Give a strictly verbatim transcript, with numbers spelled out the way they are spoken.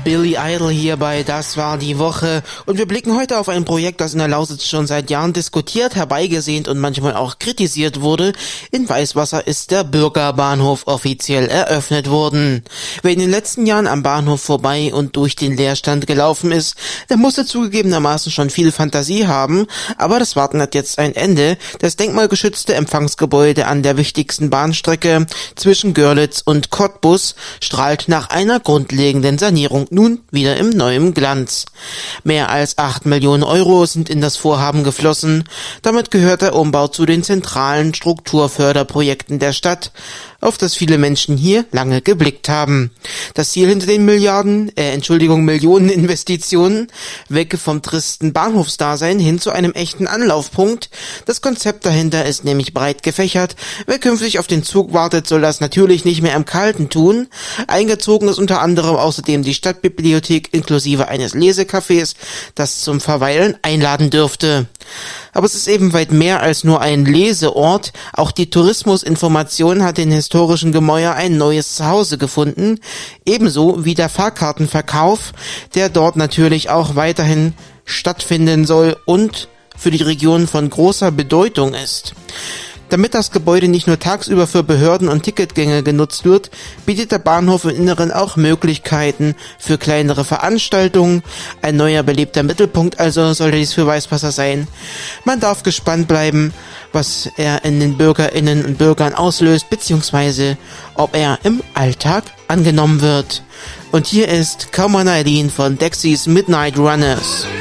Billy Idol hierbei, das war die Woche. Und wir blicken heute auf ein Projekt, das in der Lausitz schon seit Jahren diskutiert, herbeigesehnt und manchmal auch kritisiert wurde. In Weißwasser ist der Bürgerbahnhof offiziell eröffnet worden. Wer in den letzten Jahren am Bahnhof vorbei und durch den Leerstand gelaufen ist, der musste zugegebenermaßen schon viel Fantasie haben, aber das Warten hat jetzt ein Ende. Das denkmalgeschützte Empfangsgebäude an der wichtigsten Bahnstrecke zwischen Görlitz und Cottbus strahlt nach einer grundlegenden Sanierung nun wieder im neuen Glanz. Mehr als acht Millionen Euro sind in das Vorhaben geflossen. Damit gehört der Umbau zu den zentralen Strukturförderprojekten der Stadt, auf das viele Menschen hier lange geblickt haben. Das Ziel hinter den Milliarden, äh, Entschuldigung, Millionen Investitionen, weg vom tristen Bahnhofsdasein hin zu einem echten Anlaufpunkt. Das Konzept dahinter ist nämlich breit gefächert. Wer künftig auf den Zug wartet, soll das natürlich nicht mehr im Kalten tun. Eingezogen ist unter anderem außerdem die Stadtbibliothek inklusive eines Lesecafés, das zum Verweilen einladen dürfte. Aber es ist eben weit mehr als nur ein Leseort. Auch die Tourismusinformation hat den historischen Gemäuer ein neues Zuhause gefunden. Ebenso wie der Fahrkartenverkauf, der dort natürlich auch weiterhin stattfinden soll und für die Region von großer Bedeutung ist. Damit das Gebäude nicht nur tagsüber für Behörden und Ticketgänge genutzt wird, bietet der Bahnhof im Inneren auch Möglichkeiten für kleinere Veranstaltungen. Ein neuer belebter Mittelpunkt also sollte dies für Weißwasser sein. Man darf gespannt bleiben, was er in den BürgerInnen und Bürgern auslöst, beziehungsweise ob er im Alltag angenommen wird. Und hier ist Come On Eileen von Dexys Midnight Runners.